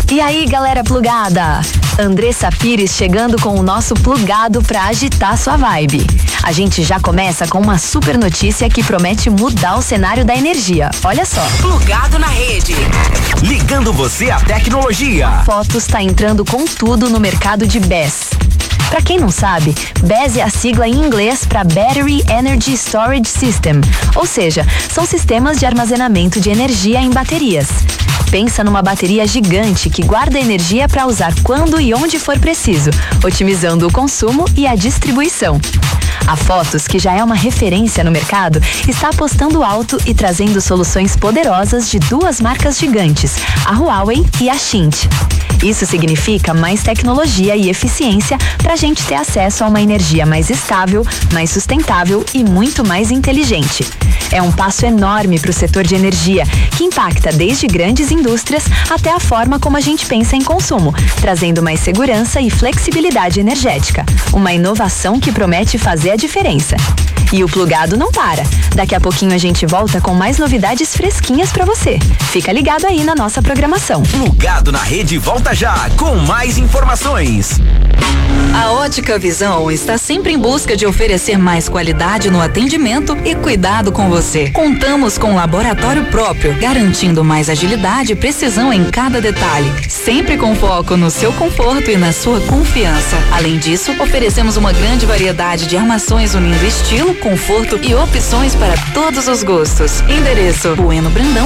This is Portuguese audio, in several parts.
E aí, galera plugada? Andressa Pires chegando com o nosso plugado pra agitar sua vibe. A gente já começa com uma super notícia que promete mudar o cenário da energia. Olha só. Plugado na rede. Ligando você à tecnologia. A Fotos tá entrando com tudo no mercado de BESS. Pra quem não sabe, BESS é a sigla em inglês para Battery Energy Storage System, ou seja, são sistemas de armazenamento de energia em baterias. Pensa numa bateria gigante que guarda energia para usar quando e onde for preciso, otimizando o consumo e a distribuição. A Fotos, que já é uma referência no mercado, está apostando alto e trazendo soluções poderosas de duas marcas gigantes, a Huawei e a Xint. Isso significa mais tecnologia e eficiência para a gente ter acesso a uma energia mais estável, mais sustentável e muito mais inteligente. É um passo enorme para o setor de energia, que impacta desde grandes indústrias até a forma como a gente pensa em consumo, trazendo mais segurança e flexibilidade energética. Uma inovação que promete fazer a diferença. E o plugado não para. Daqui a pouquinho a gente volta com mais novidades fresquinhas para você. Fica ligado aí na nossa programação. Plugado na rede volta já com mais informações. A Ótica Visão está sempre em busca de oferecer mais qualidade no atendimento e cuidado com você. Contamos com um laboratório próprio, garantindo mais agilidade e precisão em cada detalhe, sempre com foco no seu conforto e na sua confiança. Além disso, oferecemos uma grande variedade de armações unindo estilo, conforto e opções para todos os gostos. Endereço: Bueno Brandão,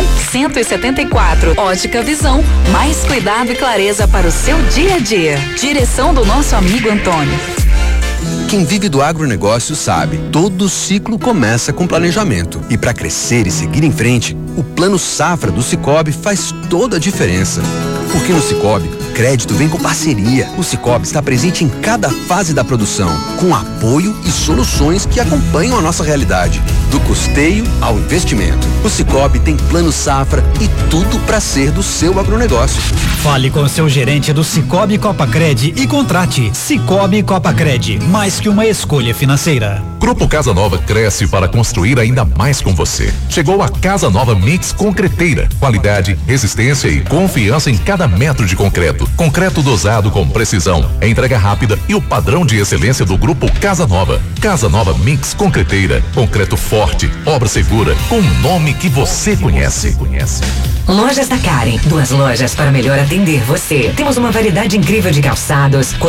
174. Ótica Visão, mais cuidado e clareza para o seu dia a dia. Direção do nosso amigo Antônio. Quem vive do agronegócio sabe, todo ciclo começa com planejamento. E para crescer e seguir em frente, o Plano Safra do Sicoob faz toda a diferença. Porque no Sicoob, crédito vem com parceria. O Sicoob está presente em cada fase da produção, com apoio e soluções que acompanham a nossa realidade, do custeio ao investimento. O Sicoob tem Plano Safra e tudo para ser do seu agronegócio. Fale com seu gerente do Sicoob Copacred e contrate Sicoob Copacred, mais que uma escolha financeira. Grupo Casa Nova cresce para construir ainda mais com você. Chegou a Casa Nova Mix Concreteira. Qualidade, resistência e confiança em cada metro de concreto. Concreto dosado com precisão, entrega rápida e o padrão de excelência do Grupo Casa Nova. Casa Nova Mix Concreteira. Concreto forte, obra segura, com um nome que você conhece. Lojas da Karen, 2 lojas para melhor atender você. Temos uma variedade incrível de calçados,